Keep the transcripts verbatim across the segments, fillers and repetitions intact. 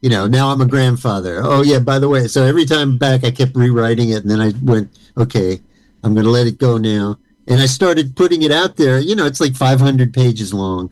you know, now I'm a grandfather. Oh, yeah, by the way. So every time back, I kept rewriting it. And then I went, okay, I'm going to let it go now. And I started putting it out there. You know, it's like five hundred pages long.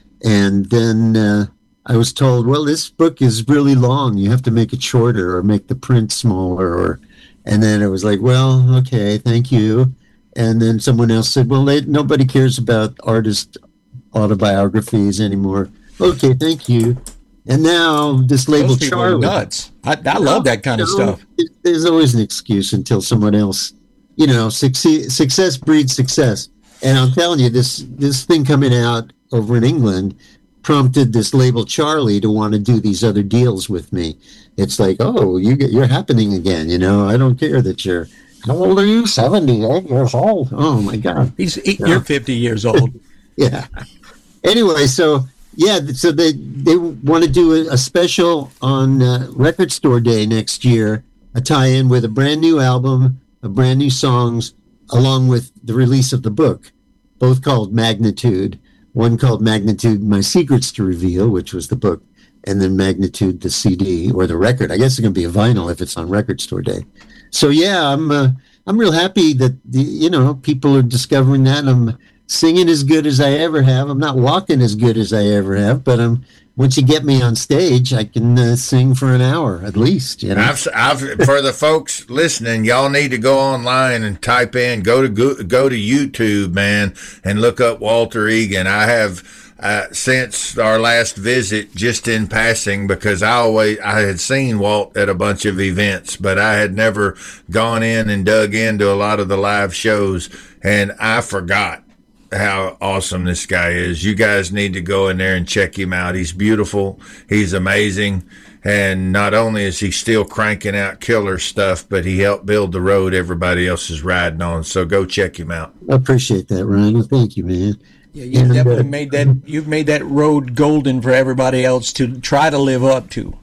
And then uh, I was told, well, this book is really long. You have to make it shorter or make the print smaller. Or, and then it was like, well, okay, thank you. And then someone else said, well, they, nobody cares about artist autobiographies anymore. Okay, thank you. And now this label Those people Charlie. are nuts. I, I love that kind of you know, stuff. There's always an excuse until someone else, you know, succeed, success breeds success. And I'm telling you, this this thing coming out over in England prompted this label Charlie to want to do these other deals with me. It's like, oh, you get, you're happening again. You know, I don't care that you're, how old are you? seventy-eight years old. Oh my God. He's, he, you're fifty years old. Yeah. Anyway, so yeah, so they they want to do a, a special on uh, Record Store Day next year, a tie-in with a brand new album, a brand new songs, along with the release of the book, both called Magnitude. One called Magnitude: My Secrets to Reveal, which was the book, and then Magnitude, the C D or the record. I guess it's going to be a vinyl if it's on Record Store Day. So yeah, I'm uh, I'm real happy that the, you know, people are discovering that. I'm singing as good as I ever have. I'm not walking as good as I ever have, but I'm, once you get me on stage, I can uh, sing for an hour at least. You know? I've, I've, for the folks listening, y'all need to go online and type in, go to go, go to YouTube, man, and look up Walter Egan. I have uh, since our last visit, just in passing, because I always I had seen Walt at a bunch of events, but I had never gone in and dug into a lot of the live shows, and I forgot how awesome this guy is. You guys need to go in there and check him out. He's beautiful. He's amazing. And not only is he still cranking out killer stuff, but he helped build the road everybody else is riding on. So go check him out. I appreciate that, Ryan. Well, thank you, man. Yeah, you've And, definitely uh, made that. You've made that road golden for everybody else to try to live up to.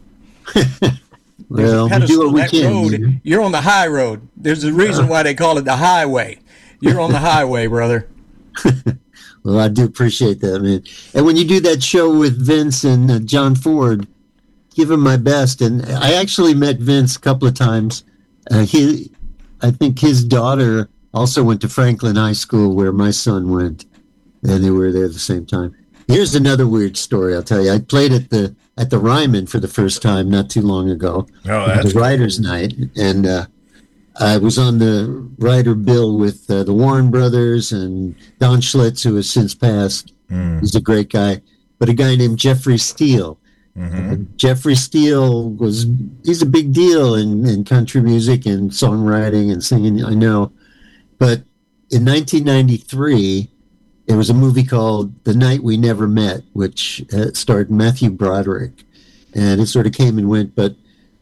Well, we pedestal, do what we that can. road, you know? you're on the high road. There's a reason why they call it the highway. You're on the highway, brother. Well, I do appreciate that, man. And when you do that show with Vince and uh, John Ford, give him my best. And I actually met Vince a couple of times. Uh, he, I think his daughter also went to Franklin High School, where my son went, and they were there at the same time. Here's another weird story I'll tell you. I played at the at the Ryman for the first time not too long ago. Oh, that's the Writers' Night, and uh, I was on the writer bill with uh, the Warren Brothers and Don Schlitz, who has since passed. Mm. He's a great guy. But a guy named Jeffrey Steele. Mm-hmm. Uh, Jeffrey Steele was, he's a big deal in, in country music and songwriting and singing, I know. But in nineteen ninety-three, there was a movie called The Night We Never Met, which uh, starred Matthew Broderick. And it sort of came and went, but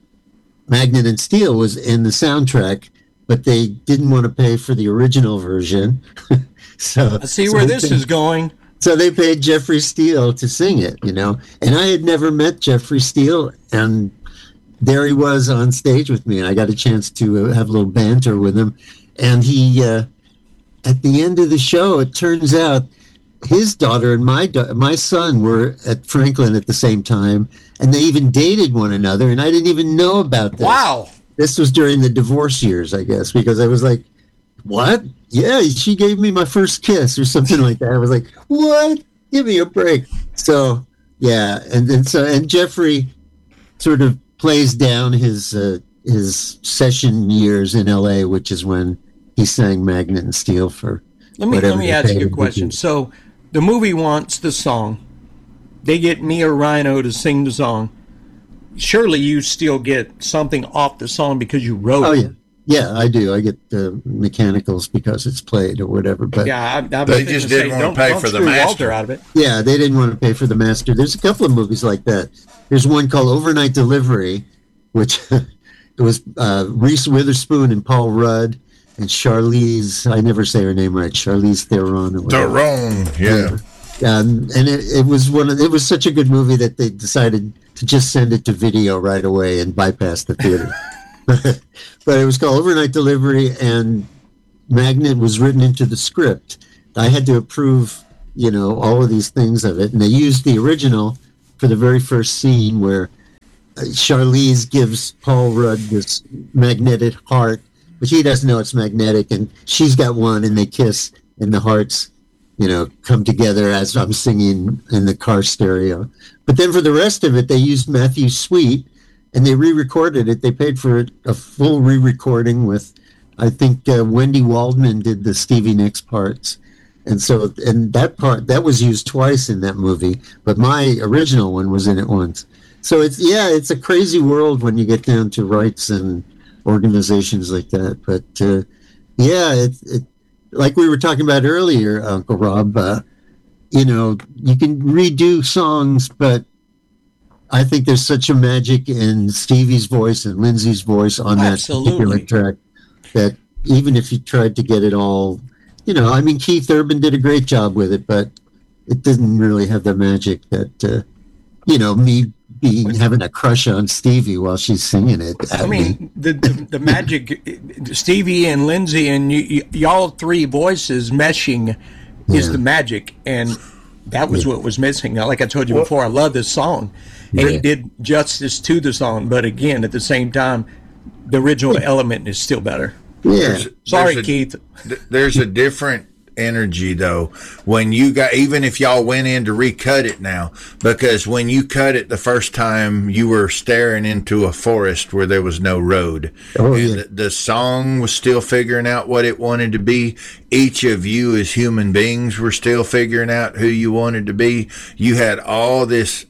Magnet and Steel was in the soundtrack, but they didn't want to pay for the original version. so I see so where they this paid, is going. So they paid Jeffrey Steele to sing it, you know. And I had never met Jeffrey Steele, and there he was on stage with me. And I got a chance to uh, have a little banter with him. And he, uh, at the end of the show, it turns out his daughter and my da- my son were at Franklin at the same time, and they even dated one another, and I didn't even know about this. Wow. This was during the divorce years, I guess, because I was like, what? Yeah, she gave me my first kiss or something like that. I was like, what? Give me a break. So, yeah, and then so and Jeffrey sort of plays down his uh, his session years in L A, which is when he sang Magnet and Steel for Let me whatever let me they ask paid you a him to question. do. So the movie wants the song. They get me or Rhino to sing the song. Surely you still get something off the song because you wrote Oh it. yeah, yeah, I do. I get the mechanicals because it's played or whatever. But yeah, Yeah, I, I They was just gonna didn't say, wanna don't- pay don't for the screw master. Walter out of it. they didn't want to pay for the master. There's a couple of movies like that. There's one called Overnight Delivery, which it was uh, Reese Witherspoon and Paul Rudd and Charlize. I never say her name right. Charlize Theron. Or whatever. Theron, yeah. Um, and it, it was one of, it was such a good movie that they decided to just send it to video right away and bypass the theater. But it was called Overnight Delivery, and Magnet was written into the script. I had to approve, you know, all of these things of it, and they used the original for the very first scene where Charlize gives Paul Rudd this magnetic heart, but he doesn't know it's magnetic, and she's got one, and they kiss, and the hearts, you know, come together as I'm singing in the car stereo. But then for the rest of it, they used Matthew Sweet, and they re-recorded it. They paid for a full re-recording with, I think uh, Wendy Waldman did the Stevie Nicks parts. And so, and that part, that was used twice in that movie, but my original one was in it once. So it's, yeah, it's a crazy world when you get down to rights and organizations like that. But uh, yeah, it, it, like we were talking about earlier, Uncle Rob, uh, you know, you can redo songs, but I think there's such a magic in Stevie's voice and Lindsay's voice on that Absolutely. particular track that even if you tried to get it all, you know, I mean, Keith Urban did a great job with it, but it didn't really have the magic that, uh, you know, me being having a crush on Stevie while she's singing it. At I mean, me. the, the the magic, Stevie and Lindsay and y- y- y'all three voices meshing is Yeah. the magic, and that was what was missing. Now, like I told you before, I love this song, and he Yeah. did justice to the song, but again, at the same time, the original element is still better. Yeah. There's- Sorry, there's a- Keith. th- There's a different energy though when you got, even if y'all went in to recut it now, because when you cut it the first time, you were staring into a forest where there was no road. Oh, and yeah. the, the song was still figuring out what it wanted to be. Each of you as human beings were still figuring out who you wanted to be. You had all this,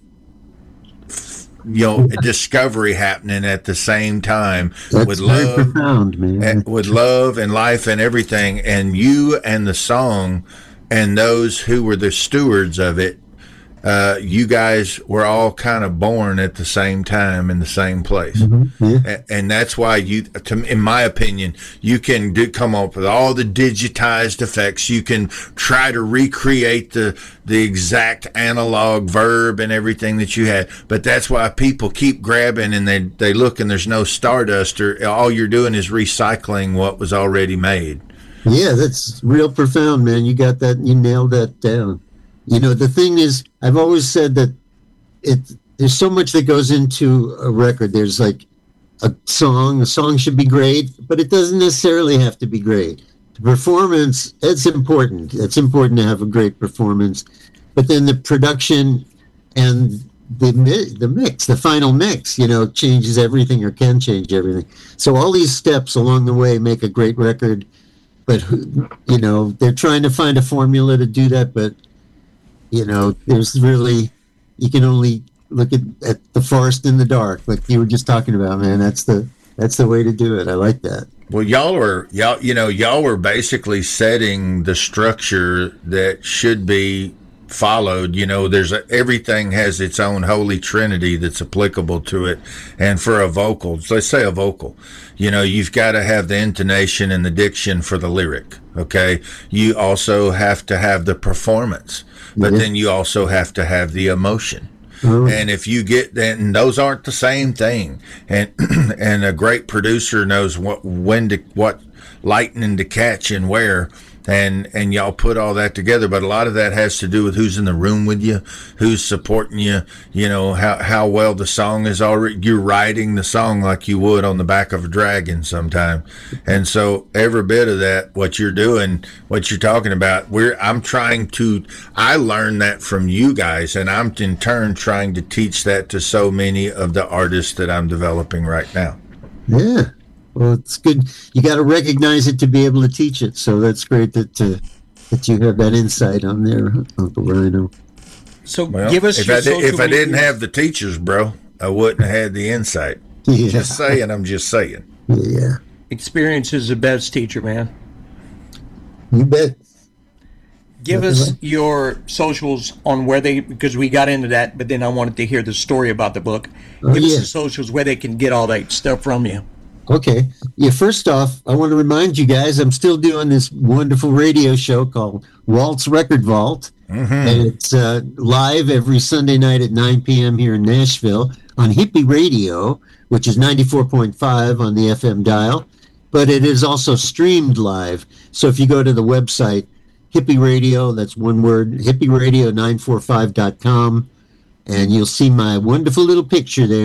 you know, discovery happening at the same time. That's with very love profound, man. and with love and life and everything, and you and the song and those who were the stewards of it, uh, you guys were all kind of born at the same time in the same place. Mm-hmm. Yeah. A- and that's why you, to, in my opinion, you can do, come up with all the digitized effects. You can try to recreate the the exact analog verb and everything that you had. But that's why people keep grabbing and they they look and there's no stardust, or all you're doing is recycling what was already made. Yeah, that's real profound, man. You got that. You nailed that down. You know, the thing is, I've always said that it there's so much that goes into a record. There's like a song. A song should be great, but it doesn't necessarily have to be great. The performance, it's important. It's important to have a great performance. But then the production and the mi- the mix, the final mix, you know, changes everything or can change everything. So all these steps along the way make a great record. But, you know, they're trying to find a formula to do that, but you know, there's really, you can only look at, at the forest in the dark, like you were just talking about, man. That's the that's the way to do it. I like that. Well, y'all were y'all you know y'all were basically setting the structure that should be followed. You know, there's a, everything has its own holy trinity that's applicable to it. And for a vocal, let's say a vocal, you know, you've got to have the intonation and the diction for the lyric. Okay, you also have to have the performance, but Yeah. then you also have to have the emotion. Oh. And if you get that, and those aren't the same thing. And and a great producer knows what when to what lightning to catch and where. And and y'all put all that together, but a lot of that has to do with who's in the room with you, who's supporting you, you know, how how well the song is already, you're writing the song like you would on the back of a dragon sometime. And so every bit of that, what you're doing, what you're talking about, we're I'm trying to, I learned that from you guys, and I'm in turn trying to teach that to so many of the artists that I'm developing right now. Yeah. Well, it's good. You got to recognize it to be able to teach it. So that's great that uh, that you have that insight on there, Uncle Rhino. So Well, give us if your I did, if social I didn't media- have the teachers, bro, I wouldn't have had the insight. Yeah. Just saying, I'm just saying. Yeah. experience is the best teacher, man. You bet. Give us your socials on where they, because we got into that, but then I wanted to hear the story about the book. Oh, Give us yeah. the socials where they can get all that stuff from you. Okay. Yeah, first off, I want to remind you guys I'm still doing this wonderful radio show called Walt's Record Vault. Mm-hmm. And it's uh, live every Sunday night at nine p.m. here in Nashville on Hippie Radio, which is ninety-four point five on the F M dial. But it is also streamed live. So if you go to the website, Hippie Radio, that's one word, hippie radio nine four five dot com, and you'll see my wonderful little picture there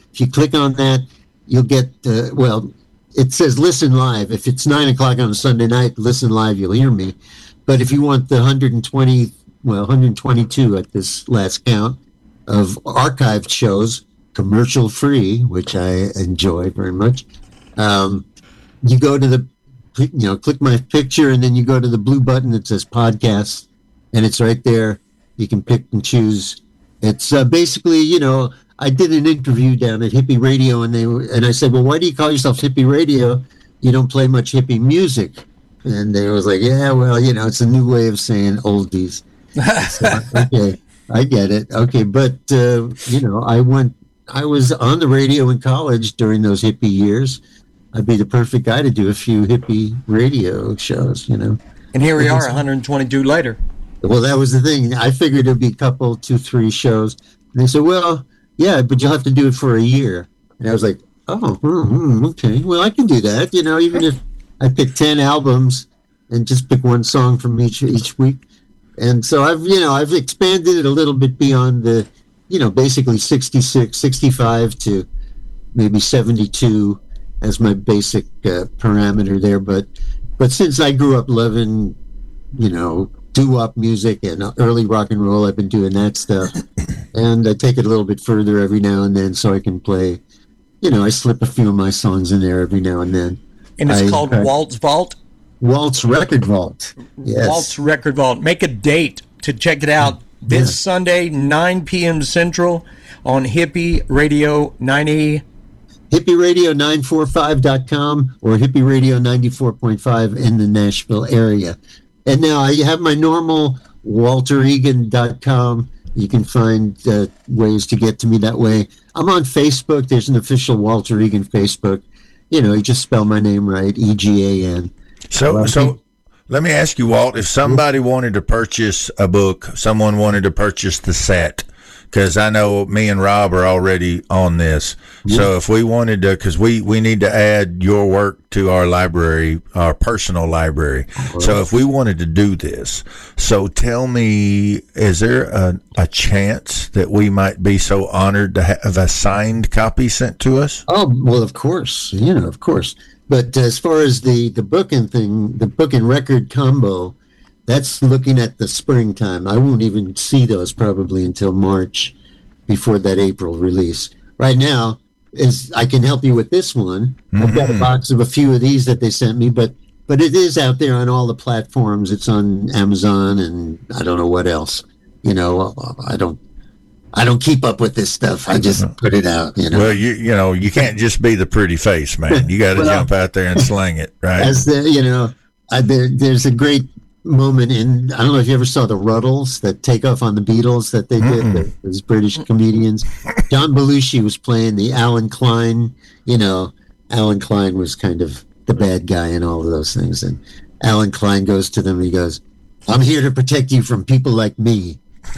If you click on that, you'll get, uh, well, it says listen live. If it's nine o'clock on a Sunday night, listen live, you'll hear me. But if you want the one hundred twenty, well, one hundred twenty-two at this last count of archived shows, commercial free, which I enjoy very much, um, you go to the, you know, click my picture, and then you go to the blue button that says podcast, and it's right there. You can pick and choose. It's uh, basically, you know, I did an interview down at Hippie Radio, and they were, and I said, well, why do you call yourself Hippie Radio? You don't play much hippie music. And they was like, yeah, well, you know, it's a new way of saying oldies. So, okay, I get it. Okay, but, uh, you know, I went, I was on the radio in college during those hippie years. I'd be the perfect guy to do a few hippie radio shows, you know. And here we are, one hundred twenty-two later. Well, that was the thing. I figured it'd be a couple, two, three shows. And they said, well, yeah, but you'll have to do it for a year. And I was like, oh, mm, okay. Well, I can do that. You know, even if I pick ten albums and just pick one song from each each week. And so I've, you know, I've expanded it a little bit beyond the, you know, basically sixty-six, sixty-five to maybe seventy-two as my basic uh, parameter there. But, but since I grew up loving, you know, doo-wop music and early rock and roll, I've been doing that stuff. And I take it a little bit further every now and then so I can play, you know, I slip a few of my songs in there every now and then. And it's I, called I, Walt's Vault? Walt's Record Vault. Yes. Walt's Record Vault. Make a date to check it out this yeah. Sunday, nine p.m. Central on Hippie Radio ninety. hippie radio nine forty-five dot com or Hippie Radio ninety-four point five in the Nashville area. And now I have my normal walter egan dot com. You can find uh, ways to get to me that way. I'm on Facebook. There's an official Walter Egan Facebook. You know, you just spell my name right, E G A N. So, so let me ask you, Walt, if somebody wanted to purchase a book, someone wanted to purchase the set, because I know me and Rob are already on this. Yeah. So if we wanted to, because we, we need to add your work to our library, our personal library. Right. So if we wanted to do this, so tell me, is there a, a chance that we might be so honored to have a signed copy sent to us? Oh, well, of course, you know, of course. But as far as the, the book and thing, the book and record combo, that's looking at the springtime. I won't even see those probably until March before that April release. Right now, is I can help you with this one. Mm-hmm. I've got a box of a few of these that they sent me, but but it is out there on all the platforms. It's on Amazon and I don't know what else. You know, I don't I don't keep up with this stuff. I just put it out. You know. Well, you you know you can't just be the pretty face, man. You got to well, jump out there and slang it, right? As the you know, I, there, there's a great moment in, I don't know if you ever saw the Ruddles, that takeoff on the Beatles that they did, mm. those British comedians. John Belushi was playing the Alan Klein, you know, Alan Klein was kind of the bad guy in all of those things. And Alan Klein goes to them and he goes, I'm here to protect you from people like me.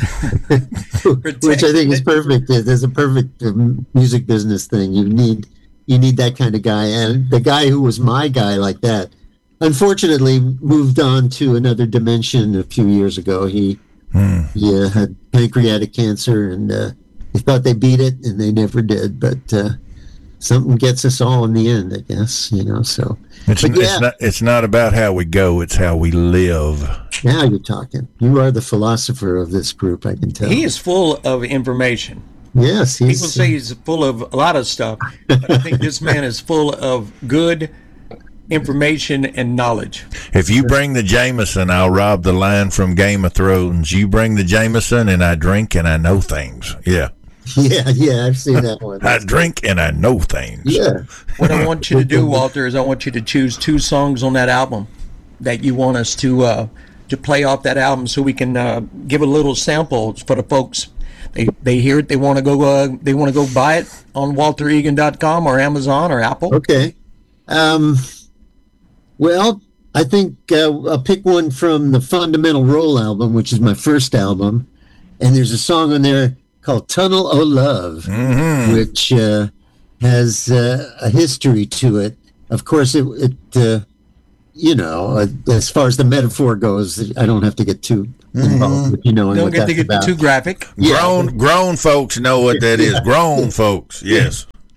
Which I think is perfect. There's a perfect music business thing. You need, you need that kind of guy. And the guy who was my guy like that, unfortunately, moved on to another dimension a few years ago. He, hmm. he uh, had pancreatic cancer, and uh, he thought they beat it, and they never did. But uh, something gets us all in the end, I guess. You know, so it's, but, yeah. it's not. It's not about how we go; it's how we live. Now you're talking. You are the philosopher of this group. I can tell. He is full of information. Yes, he's, people say he's full of a lot of stuff, but I think this man is full of good information and knowledge. If you bring the Jameson, I'll rob the line from Game of Thrones. You bring the Jameson, and I drink and I know things. Yeah. Yeah, yeah, I've seen that one. I drink and I know things. Yeah. What I want you to do, Walter, is I want you to choose two songs on that album that you want us to uh, to play off that album, so we can uh, give a little sample for the folks. They they hear it, they want to go uh, they want to go buy it on walter egan dot com or Amazon or Apple. Okay. Um. Well, I think uh, I'll pick one from the Fundamental Role album, which is my first album, and there's a song on there called Tunnel O' Love, mm-hmm. which uh, has uh, a history to it. Of course, it, it uh, you know, uh, as far as the metaphor goes, I don't have to get too involved mm-hmm. with, you know, don't what get that's to get about. Too graphic. Yeah. Grown, grown folks know what that is. Grown folks, yes.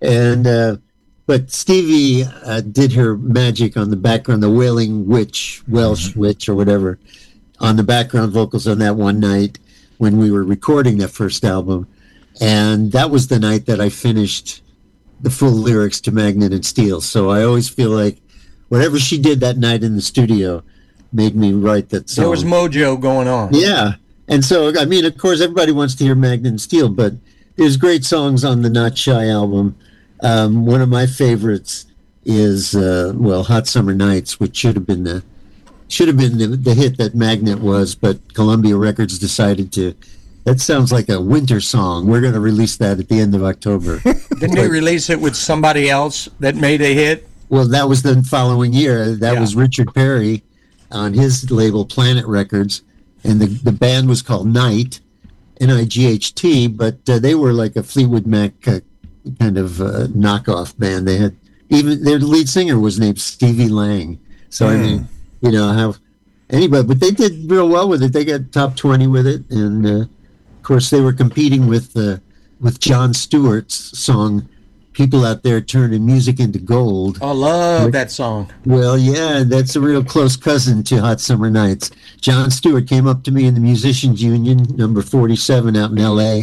and uh, but Stevie uh, did her magic on the background, the Wailing Witch, Welsh mm-hmm. Witch, or whatever, on the background vocals on that one night when we were recording that first album, and that was the night that I finished the full lyrics to Magnet and Steel. So I always feel like whatever she did that night in the studio made me write that song. There was mojo going on. Yeah. And so, I mean, of course, everybody wants to hear Magnet and Steel, but there's great songs on the Not Shy album. Um, one of my favorites is, uh, well, Hot Summer Nights, which should have been the should have been the, the hit that Magnet was, but Columbia Records decided to. That sounds like a winter song. We're going to release that at the end of October. Didn't they release it with somebody else that made a hit? Well, that was the following year. That yeah. was Richard Perry on his label, Planet Records, and the, the band was called Night, N I G H T, but uh, they were like a Fleetwood Mac uh, kind of uh, knockoff band. They had, even their lead singer was named Stevie Lang. So, mm. I mean, you know, how anybody, but they did real well with it. They got top twenty with it, and uh, of course, they were competing with uh, with Jon Stewart's song, People Out There Turning Music into Gold. I love that song. Well, yeah, that's a real close cousin to Hot Summer Nights. Jon Stewart came up to me in the Musicians Union, number forty-seven out in L A,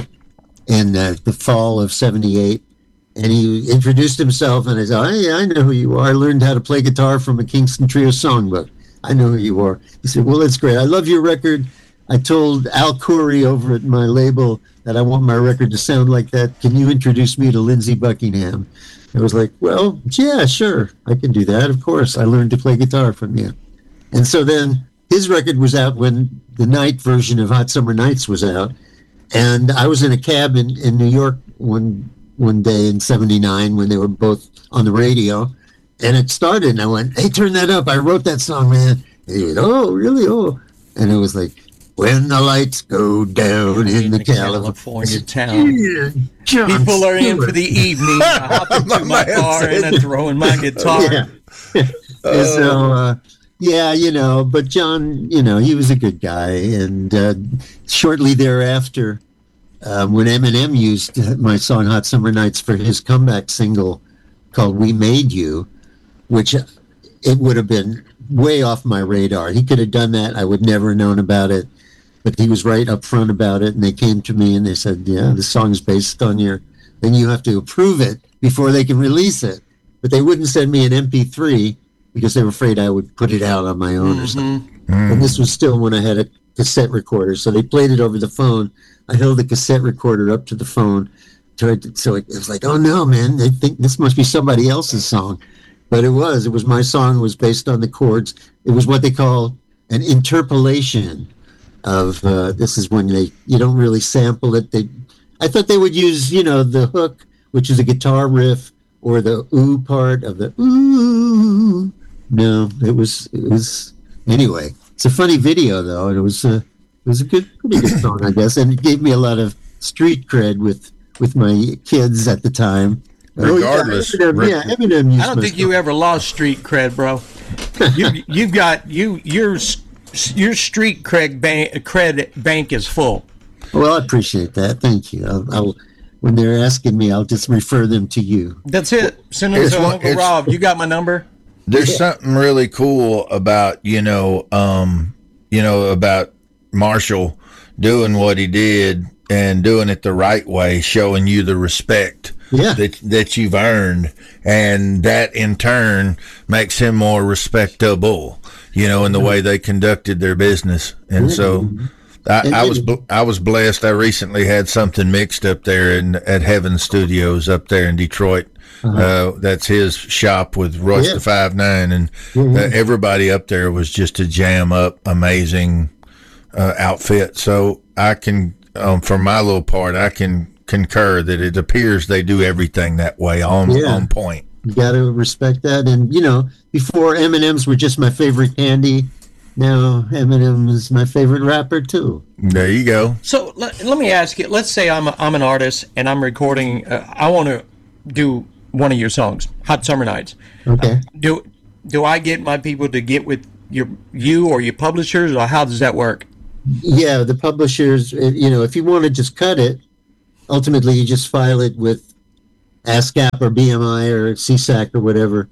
in uh, the fall of seventy-eight. And he introduced himself, and I said, oh, yeah, I know who you are. I learned how to play guitar from a Kingston Trio songbook. I know who you are. He said, well, that's great. I love your record. I told Al Khoury over at my label that I want my record to sound like that. Can you introduce me to Lindsey Buckingham? I was like, well, yeah, sure. I can do that. Of course. I learned to play guitar from you. And so then his record was out when the Night version of Hot Summer Nights was out. And I was in a cab in, in New York one one day in seventy-nine when they were both on the radio. And it started, and I went, hey, turn that up. I wrote that song, man. And he went, oh, really? Oh. And it was like, when the lights go down in, in the, the California, California town, yeah, people are in for the evening. I hop into my car and I throw in my guitar. Yeah. And so, uh, yeah, you know, but John, you know, he was a good guy. And uh, shortly thereafter, um, when Eminem used my song Hot Summer Nights for his comeback single called We Made You, which it would have been way off my radar. He could have done that. I would never have known about it. But he was right up front about it, and they came to me and they said, yeah, the song's based on your, then you have to approve it before they can release it. But they wouldn't send me an M P three because they were afraid I would put it out on my own mm-hmm. or something. Mm. And this was still when I had a cassette recorder. So they played it over the phone. I held the cassette recorder up to the phone. Tried to, so it was like, oh no, man, they think this must be somebody else's song. But it was. It was my song. It was based on the chords. It was what they call an interpolation of, uh, this is when they, you don't really sample it. They, I thought they would use, you know, the hook, which is a guitar riff, or the ooh part of the ooh. No, it was, it was, anyway. It's a funny video, though, and it was a, it was a good, pretty good song, I guess, and it gave me a lot of street cred with, with my kids at the time. Regardless, oh, yeah, Eminem, yeah, Eminem used I don't think you ever lost street cred, bro. you you've got you your your street cred bank cred bank is full. Well, I appreciate that. Thank you. I'll, I'll when they're asking me, I'll just refer them to you. That's it. Send them to Uncle Rob. You got my number. There's yeah. something really cool about you know um you know about Marshall doing what he did and doing it the right way, showing you the respect. Yeah. That that you've earned, and that in turn makes him more respectable, you know, in the way they conducted their business. And so, I, I was I was blessed. I recently had something mixed up there in at Heaven Studios up there in Detroit. Uh-huh. Uh, that's his shop with Royce yeah. the Five Nine, and mm-hmm. uh, everybody up there was just a jam up, amazing uh, outfit. So I can, um, for my little part, I can concur that it appears they do everything that way on yeah. on point. You got to respect that. And, you know, before M and M's were just my favorite candy, now Eminem is my favorite rapper, too. There you go. So let, let me ask you, let's say I'm, a, I'm an artist and I'm recording, uh, I want to do one of your songs, Hot Summer Nights. Okay. Uh, do do I get my people to get with your you or your publishers, or how does that work? Yeah, the publishers, you know, if you want to just cut it, ultimately you just file it with ASCAP or B M I or C S A C or whatever,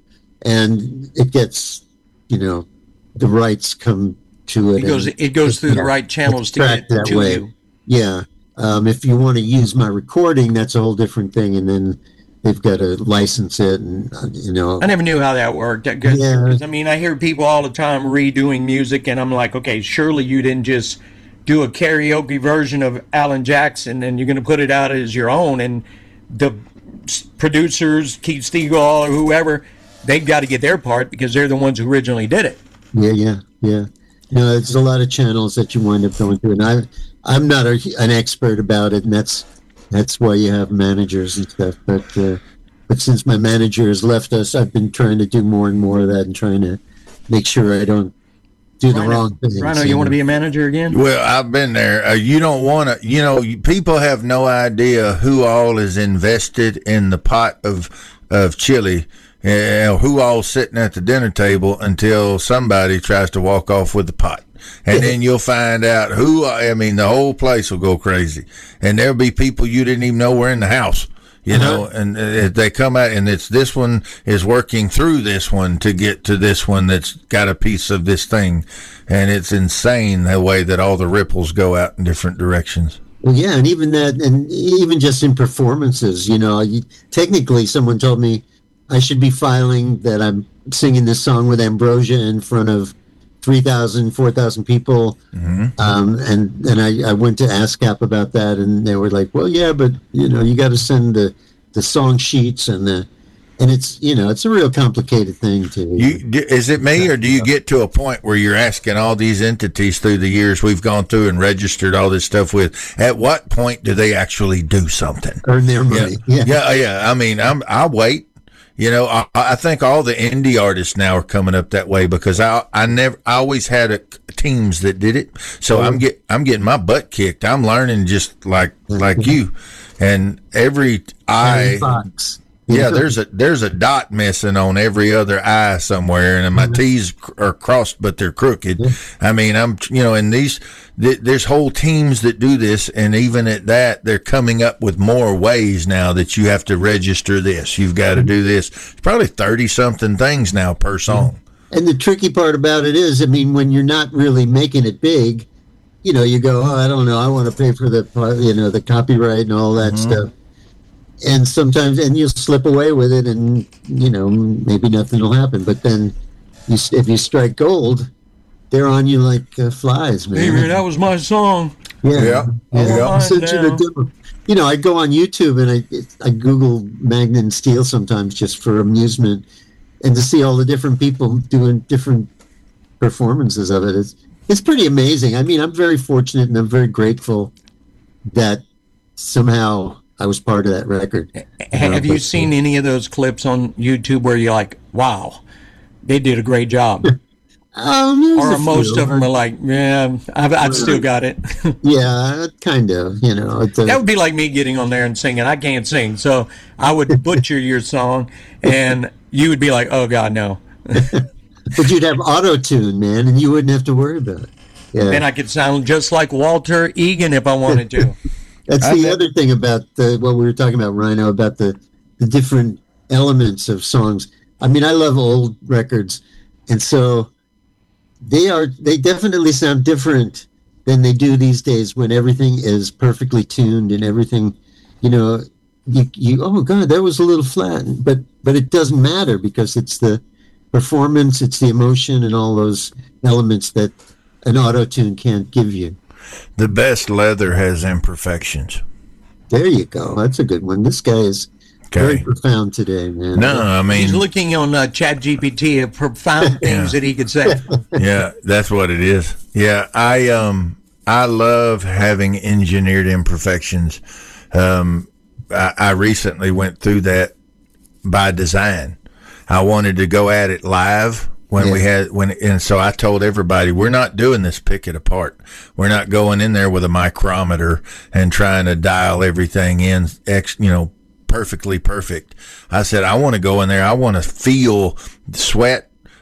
and it gets, you know, the rights come to it. It goes, it goes through the right channels to get that to way. you. Yeah. Um, if you want to use my recording, that's a whole different thing, and then they've got to license it, and uh, you know. I never knew how that worked. Cause, Yeah. 'cause, I mean, I hear people all the time redoing music, and I'm like, okay, surely you didn't just do a karaoke version of Alan Jackson, and you're going to put it out as your own, and the producers, Keith Stegall or whoever, they've got to get their part because they're the ones who originally did it. Yeah, yeah, yeah. No, there's a lot of channels that you wind up going through, and I, I'm not a, an expert about it, and that's that's why you have managers and stuff. But uh, but since my manager has left us, I've been trying to do more and more of that, and trying to make sure I don't do the Rhino, wrong things. Rhino, you want to be a manager again? Well, I've been there. Uh, you don't want to, you know, you- people have no idea who all is invested in the pot of of chili, uh, who all sitting at the dinner table until somebody tries to walk off with the pot. And then you'll find out who, I mean, the whole place will go crazy. And there'll be people you didn't even know were in the house. You know, Uh-huh. and uh, they come out, and it's this one is working through this one to get to this one that's got a piece of this thing, and it's insane the way that all the ripples go out in different directions. Well, yeah, and even that, and even just in performances, you know, you, technically, someone told me I should be filing that I'm singing this song with Ambrosia in front of three thousand, four thousand people. Mm-hmm. Um, and and I, I went to ASCAP about that, and they were like, well, yeah, but, you know, you got to send the, the song sheets and the, and it's, you know, it's a real complicated thing to. You, d- is it me, or do you get to a point where you're asking all these entities through the years we've gone through and registered all this stuff with? At what point do they actually do something? Earn their money. Yeah, Yeah. yeah, yeah. I mean, I'm I wait. You know, I, I think all the indie artists now are coming up that way because I I never I always had a, teams that did it. So I'm get I'm getting my butt kicked. I'm learning just like like you, and every eye. Fox. Yeah, there's a there's a dot missing on every other eye somewhere, and my T's are crossed, but they're crooked. I mean, I'm you know, and these th- there's whole teams that do this, and even at that, they're coming up with more ways now that you have to register this. You've got to do this. It's probably thirty something things now per song. And the tricky part about it is, I mean, when you're not really making it big, you know, you go, oh, I don't know, I want to pay for the, you know, the copyright and all that Mm-hmm. stuff. And sometimes, and you'll slip away with it, and you know, maybe nothing will happen. But then, you, if you strike gold, they're on you like uh, flies, man. Hey, man, that was my song. Yeah, Yeah. yeah. Yeah. I'll send you the Now. demo. You know, I go on YouTube and I I Google Magnet and Steel sometimes just for amusement, and to see all the different people doing different performances of it. It's it's pretty amazing. I mean, I'm very fortunate and I'm very grateful that somehow I was part of that record. Have you but- seen any of those clips on YouTube where you're like, wow, they did a great job? Um, there's Or a most few. of them are like, yeah, I've, I've still got it. Yeah, kind of. You know, it's a- That would be like me getting on there and singing. I can't sing, so I would butcher your song, and you would be like, "Oh God, no!" but you'd have auto tune, man, and you wouldn't have to worry about it. Yeah. And I could sound just like Walter Egan if I wanted to. That's I the bet- other thing about the, what we were talking about, Rhino, about the, the different elements of songs. I mean, I love old records, and so they are they definitely sound different than they do these days when everything is perfectly tuned and everything, you know, you, you oh God, that was a little flat, but but it doesn't matter because it's the performance, it's the emotion, and all those elements that an auto tune can't give you. The best leather has imperfections. There you go. That's a good one. This guy is very Okay. profound today, man. No, I He's mean, looking on uh, Chat G P T of profound things that he could say. yeah, that's what it is. Yeah, I um I love having engineered imperfections. Um, I, I recently went through that by design. I wanted to go at it live when Yeah. we had when and so I told everybody we're not doing this pick it apart. We're not going in there with a micrometer and trying to dial everything in ex, you know, perfectly perfect. I said I want to go in there. I want to feel sweat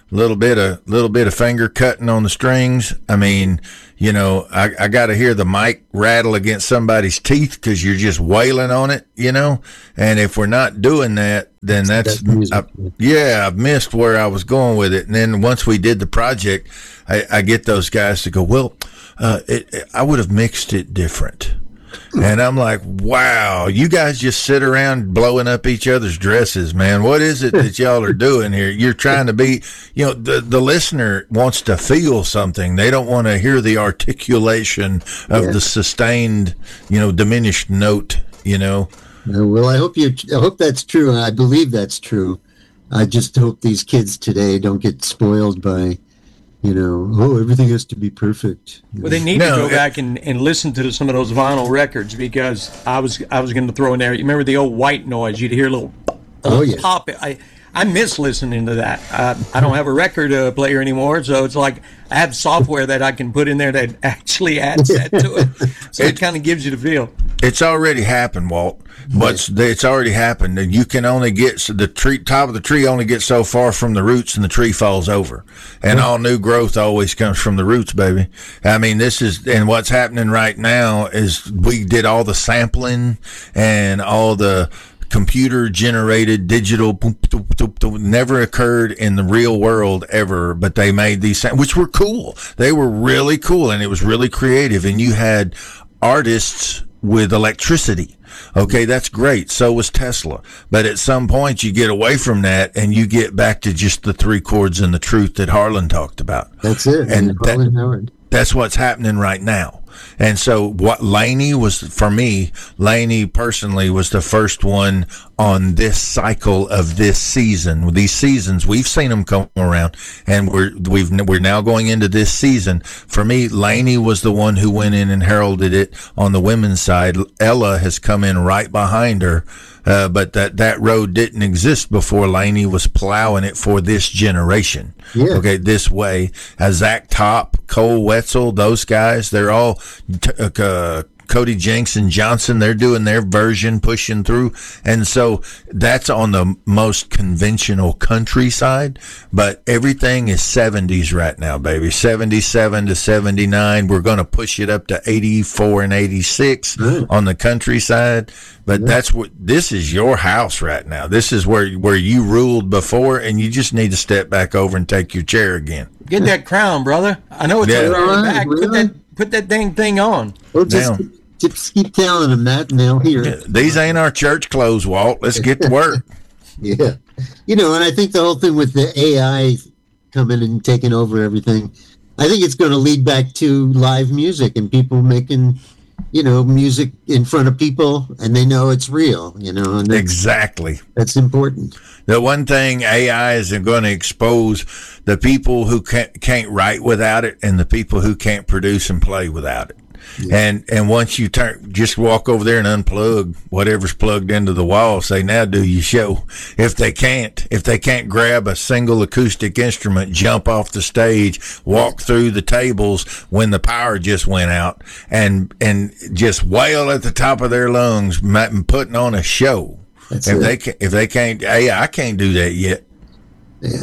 little bit of little bit of finger cutting on the strings. I mean, you know, I, I got to hear the mic rattle against somebody's teeth because you're just wailing on it, you know. And if we're not doing that, then that's, that's I, yeah, I've missed where I was going with it. And then once we did the project, I, I get those guys to go, well, uh, it, it, I would have mixed it different. And I'm like, wow, you guys just sit around blowing up each other's dresses, man. What is it that y'all are doing here? You're trying to be, you know, the, the listener wants to feel something. They don't want to hear the articulation of yeah. the sustained, you know, diminished note, you know. Uh, well, I hope you, I hope that's true. I believe that's true. I just hope these kids today don't get spoiled by, you know, oh, everything has to be perfect. Well, they need no, to go it, back and, and listen to some of those vinyl records because I was I was going to throw in there. You remember the old white noise? You'd hear a little uh, oh, yeah. pop. I I miss listening to that. Uh, I don't have a record uh, player anymore, so it's like I have software that I can put in there that actually adds that to it. So it, it kind of gives you the feel. It's already happened, Walt. But it's already happened. You can only get so the tree top of the tree only gets so far from the roots, and the tree falls over. And all new growth always comes from the roots, baby. I mean, this is and what's happening right now is we did all the sampling and all the computer generated digital boop, boop, boop, boop, never occurred in the real world ever, but they made these, which were cool. They were really cool, and it was really creative. And you had artists with electricity. Okay, that's great. So was Tesla. But at some point, you get away from that and you get back to just the three chords and the truth that Harlan talked about. That's it. And that, that's what's happening right now. And so what Laney was, for me, Laney personally was the first one on this cycle of this season. These seasons, we've seen them come around, and we're we've we're now going into this season. For me, Laney was the one who went in and heralded it on the women's side. Ella has come in right behind her. Uh, but that, that road didn't exist before Laney was plowing it for this generation. Yeah. Okay, this way. Uh, Zach Top, Cole Wetzel, those guys, they're all t- uh, Cody Jenks and Johnson, they're doing their version, pushing through. And so that's on the most conventional countryside, but everything is seventies right now, baby. seventy-seven to seventy-nine. We're going to push it up to eighty-four and eighty-six mm. on the countryside. But yeah. that's what, this is your house right now. This is where, where you ruled before, and you just need to step back over and take your chair again. Get that crown, brother. I know it's yeah. on your back. Put that, put that dang thing on. Well, just, just keep telling them that, and they'll hear it. These ain't our church clothes, Walt. Let's get to work. Yeah. You know, and I think the whole thing with the A I coming and taking over everything, I think it's going to lead back to live music and people making, you know, music in front of people, and they know it's real, you know. And that's, exactly. That's important. The one thing A I is going to expose the people who can't, can't write without it and the people who can't produce and play without it. Yeah. And and once you turn, just walk over there and unplug whatever's plugged into the wall. Say, now do your show. If they can't, if they can't grab a single acoustic instrument, jump off the stage, walk through the tables when the power just went out, and and just wail at the top of their lungs, putting on a show. That's if it. they can, if they can't, hey, I can't do that yet. Yeah.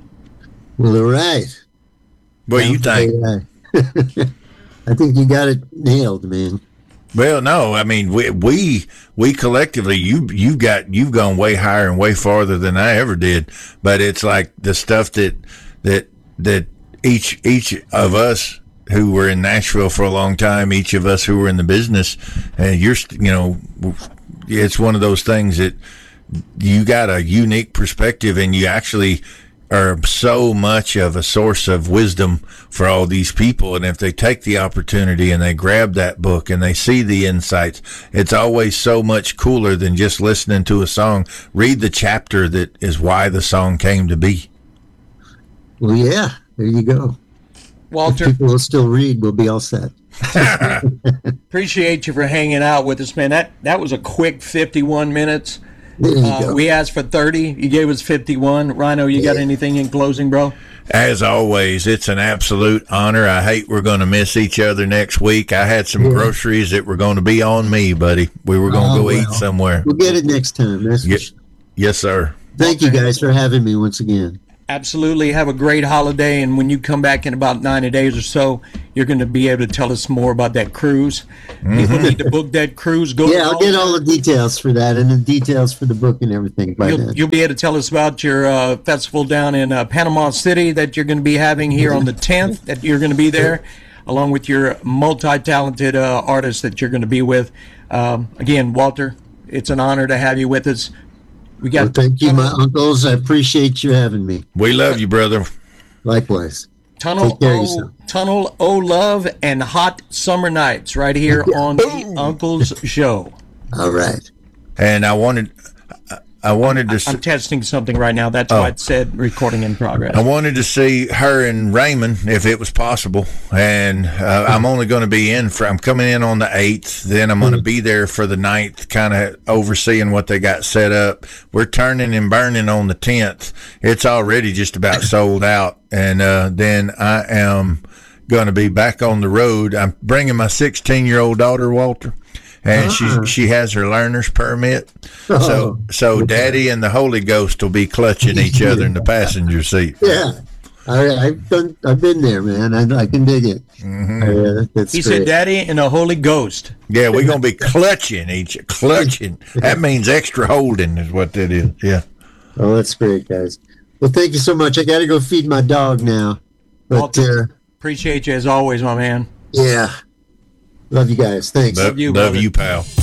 Well, all right. What do you think? I think you got it nailed, man. Well, no, I mean we we we collectively you you've got you've gone way higher and way farther than I ever did. But it's like the stuff that that that each each of us who were in Nashville for a long time, each of us who were in the business, and you're you know, it's one of those things that you got a unique perspective, and you actually are so much of a source of wisdom for all these people. And if they take the opportunity and they grab that book and they see the insights, it's always so much cooler than just listening to a song. Read the chapter that is why the song came to be. Well, yeah, there you go. Walter, if people will still read, we'll be all set. Appreciate you for hanging out with us, man. That that was a quick fifty-one minutes. Uh, we asked for thirty. You gave us fifty-one. Rhino, you got anything in closing, bro? As always, it's an absolute honor. I hate we're going to miss each other next week. I had some yeah. groceries that were going to be on me, buddy. We were going to oh, go well. eat somewhere. We'll get it next time. That's yes, yes, sir. Thank you guys for having me once again. Absolutely. Have a great holiday. And when you come back in about ninety days or so, you're going to be able to tell us more about that cruise. Mm-hmm. People need to book that cruise. Go yeah, I'll get all the details for that and the details for the book and everything by you'll, then. You'll be able to tell us about your uh, festival down in uh, Panama City that you're going to be having here on the tenth, that you're going to be there, along with your multi-talented uh, artists that you're going to be with. Um, again, Walter, it's an honor to have you with us. We got. Well, thank you, my uncles. I appreciate you having me. We love you, brother. Likewise. Tunnel O, Tunnel O Love and Hot Summer Nights right here on the Uncle's Show. All right. And I wanted, I wanted to. I'm testing something right now. That's oh. why it said recording in progress. I wanted to see her and Raymond if it was possible, and uh, I'm only going to be in for. I'm coming in on the eighth. Then I'm going to be there for the ninth, kind of overseeing what they got set up. We're turning and burning on the tenth. It's already just about sold out, and uh, then I am going to be back on the road. I'm bringing my sixteen year old daughter, Walter. And uh-huh. she she has her learner's permit, oh. so so Daddy and the Holy Ghost will be clutching each other in the passenger seat. Yeah, I, I've done. I've been there, man. I, I can dig it. Mm-hmm. Uh, that's he great. said, "Daddy and the Holy Ghost." Yeah, we're gonna be clutching each clutching. That means extra holding is what that is. Yeah. Oh, that's great, guys. Well, thank you so much. I got to go feed my dog now. But Walter, uh, appreciate you as always, my man. Yeah. Love you guys. Thanks. Love, you, love brother. you, pal.